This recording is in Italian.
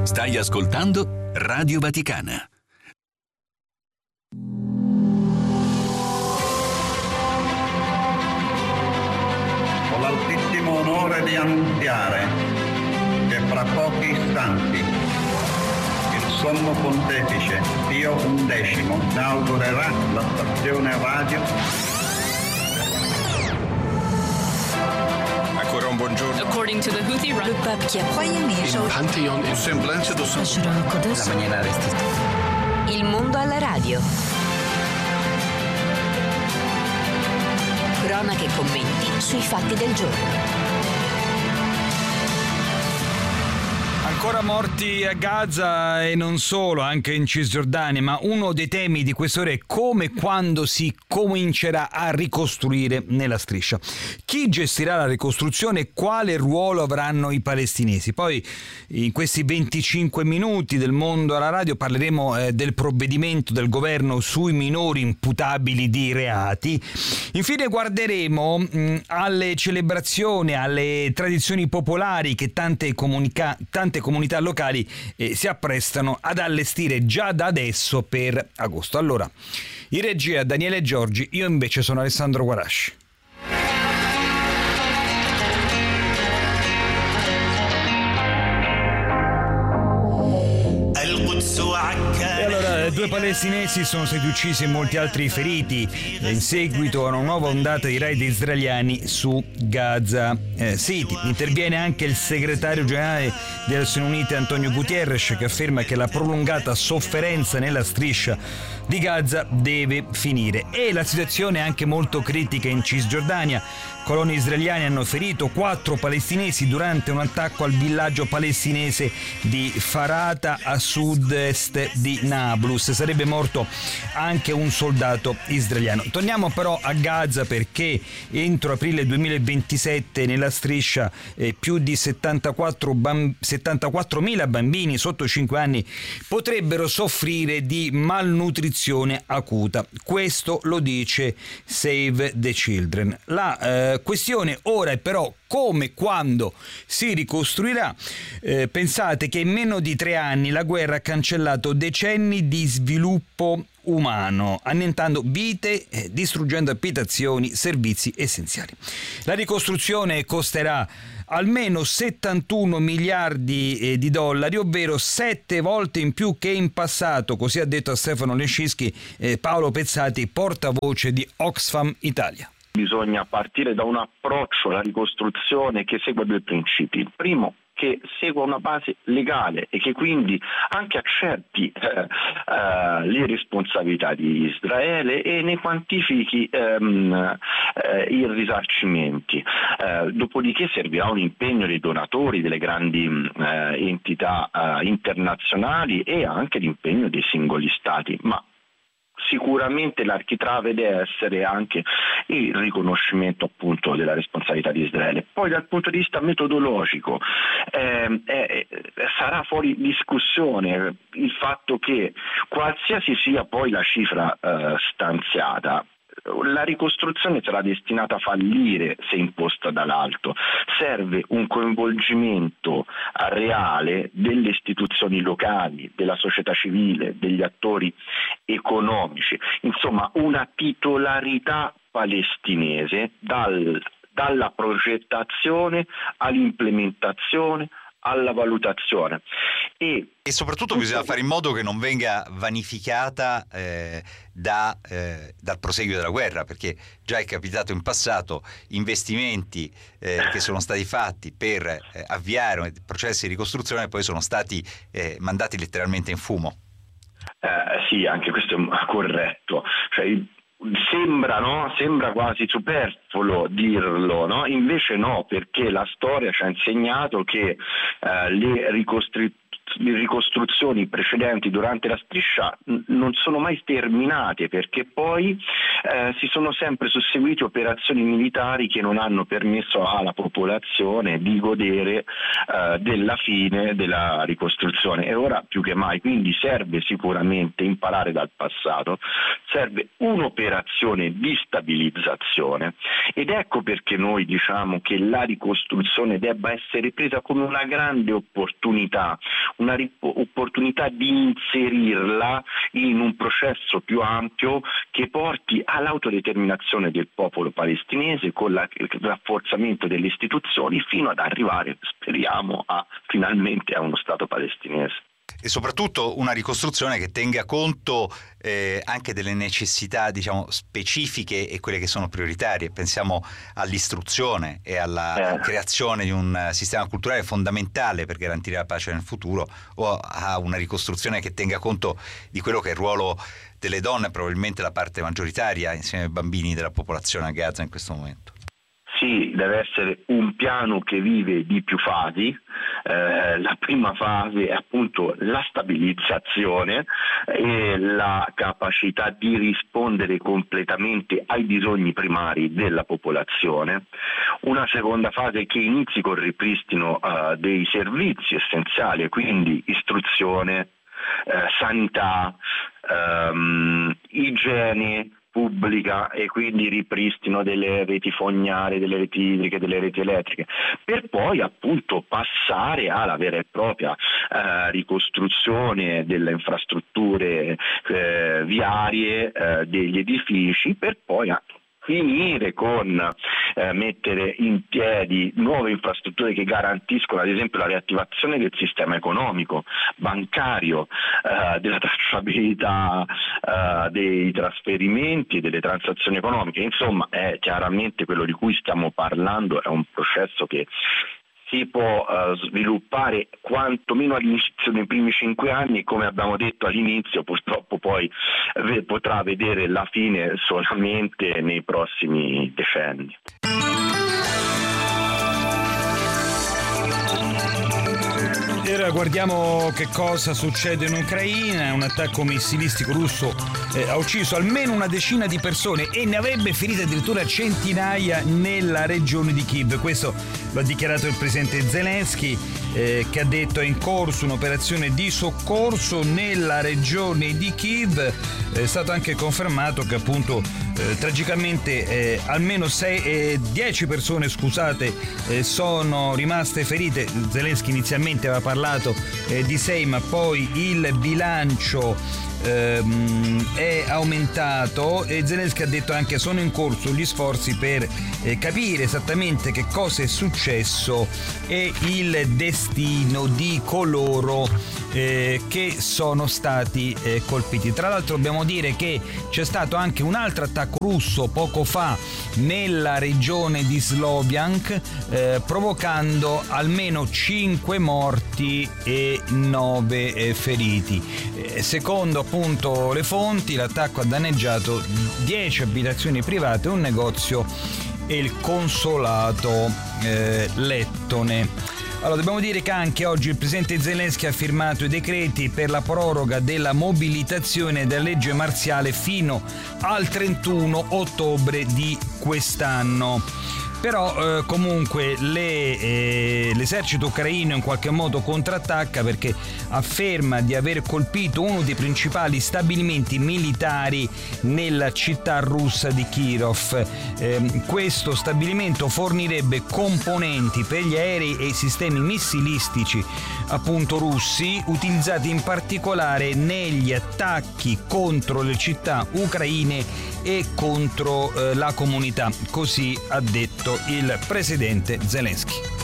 Stai ascoltando Radio Vaticana. Ho l'altissimo onore di annunziare che fra pochi istanti il Sommo Pontefice Pio XI inaugurerà la stazione radio. Ancora un buongiorno. According to the Houthi, le pape qui a Pantheon in semblance do Il mondo alla radio. Cronache e commenti sui fatti del giorno. Ancora morti a Gaza e non solo, anche in Cisgiordania, ma uno dei temi di quest'ora è come e quando si comincerà a ricostruire nella striscia. Chi gestirà la ricostruzione e quale ruolo avranno i palestinesi? Poi in questi 25 minuti del mondo alla radio parleremo del provvedimento del governo sui minori imputabili di reati. Infine guarderemo alle celebrazioni, alle tradizioni popolari che tante comunità locali si apprestano ad allestire già da adesso per agosto. Allora, in regia Daniele Giorgi, io invece sono Alessandro Guarasci. Due palestinesi sono stati uccisi e molti altri feriti in seguito a una nuova ondata di raid israeliani su Gaza City. Interviene anche il segretario generale delle Nazioni Unite Antonio Guterres, che afferma che la prolungata sofferenza nella striscia di Gaza deve finire. E la situazione è anche molto critica in Cisgiordania. Coloni israeliani hanno ferito 4 palestinesi durante un attacco al villaggio palestinese di Farata a sud-est di Nablus. Sarebbe morto anche un soldato israeliano. Torniamo però a Gaza, perché entro aprile 2027 nella striscia più di 74.000 bambini sotto 5 anni potrebbero soffrire di malnutrizione acuta. Questo lo dice Save the Children. La questione ora è però come e quando si ricostruirà. Pensate che in meno di 3 anni la guerra ha cancellato decenni di sviluppo umano, annientando vite, distruggendo abitazioni, servizi essenziali. La ricostruzione costerà almeno 71 miliardi di dollari, ovvero 7 volte in più che in passato, così ha detto a Stefano Lescinski Paolo Pezzati, portavoce di Oxfam Italia. Bisogna partire da un approccio alla ricostruzione che segua 2 principi. Il primo, che segua una base legale e che quindi anche accerti le responsabilità di Israele e ne quantifichi i risarcimenti. Dopodiché servirà un impegno dei donatori, delle grandi entità internazionali e anche l'impegno dei singoli stati, ma sicuramente l'architrave deve essere anche il riconoscimento appunto della responsabilità di Israele. Poi dal punto di vista metodologico sarà fuori discussione il fatto che qualsiasi sia poi la cifra stanziata, la ricostruzione sarà destinata a fallire se imposta dall'alto. Serve un coinvolgimento reale delle istituzioni locali, della società civile, degli attori economici, insomma una titolarità palestinese dalla progettazione all'implementazione alla valutazione e soprattutto bisogna fare in modo che non venga vanificata dal proseguio della guerra, perché già è capitato in passato investimenti che sono stati fatti per avviare processi di ricostruzione e poi sono stati mandati letteralmente in fumo. Sì, anche questo è corretto, cioè sembra quasi superfluo dirlo, no? Invece no, perché la storia ci ha insegnato che le ricostruzioni precedenti durante la striscia non sono mai terminate, perché poi si sono sempre susseguite operazioni militari che non hanno permesso alla popolazione di godere della fine della ricostruzione, e ora più che mai quindi serve sicuramente imparare dal passato, serve un'operazione di stabilizzazione, ed ecco perché noi diciamo che la ricostruzione debba essere presa come una grande opportunità, opportunità di inserirla in un processo più ampio che porti all'autodeterminazione del popolo palestinese con il rafforzamento delle istituzioni fino ad arrivare, speriamo, finalmente a uno Stato palestinese. E soprattutto una ricostruzione che tenga conto anche delle necessità, diciamo, specifiche e quelle che sono prioritarie. Pensiamo all'istruzione e alla creazione di un sistema culturale fondamentale per garantire la pace nel futuro, o a una ricostruzione che tenga conto di quello che è il ruolo delle donne, probabilmente la parte maggioritaria insieme ai bambini della popolazione a Gaza in questo momento. Sì, deve essere un piano che vive di più fasi. La prima fase è appunto la stabilizzazione e la capacità di rispondere completamente ai bisogni primari della popolazione. Una seconda fase che inizi col ripristino dei servizi essenziali, quindi istruzione, sanità, igiene pubblica e quindi ripristino delle reti fognarie, delle reti idriche, delle reti elettriche, per poi appunto passare alla vera e propria ricostruzione delle infrastrutture viarie, degli edifici, per poi finire con mettere in piedi nuove infrastrutture che garantiscono ad esempio la riattivazione del sistema economico, bancario, della tracciabilità dei trasferimenti, delle transazioni economiche. Insomma, è chiaramente quello di cui stiamo parlando, è un processo che si può sviluppare quantomeno all'inizio nei primi 5 anni, come abbiamo detto all'inizio, purtroppo poi potrà vedere la fine solamente nei prossimi decenni. E ora guardiamo che cosa succede in Ucraina. Un attacco missilistico russo ha ucciso almeno una decina di persone e ne avrebbe ferite addirittura centinaia nella regione di Kiev. Questo lo ha dichiarato il presidente Zelensky, che ha detto è in corso un'operazione di soccorso nella regione di Kiev. È stato anche confermato che appunto tragicamente almeno 10 persone sono rimaste ferite. Zelensky inizialmente aveva parlato di 6, ma poi il bilancio è aumentato e Zelensky ha detto anche sono in corso gli sforzi per capire esattamente che cosa è successo e il destino di coloro che sono stati colpiti. Tra l'altro dobbiamo dire che c'è stato anche un altro attacco russo poco fa nella regione di Sloviansk, provocando almeno 5 morti e 9 feriti. Secondo appunto le fonti, l'attacco ha danneggiato 10 abitazioni private, un negozio e il consolato lettone. Allora, dobbiamo dire che anche oggi il presidente Zelensky ha firmato i decreti per la proroga della mobilitazione della legge marziale fino al 31 ottobre di quest'anno. Però comunque l'esercito ucraino in qualche modo contrattacca perché afferma di aver colpito uno dei principali stabilimenti militari nella città russa di Kirov. Questo stabilimento fornirebbe componenti per gli aerei e i sistemi missilistici appunto russi, utilizzati in particolare negli attacchi contro le città ucraine e contro la comunità, così ha detto il presidente Zelensky.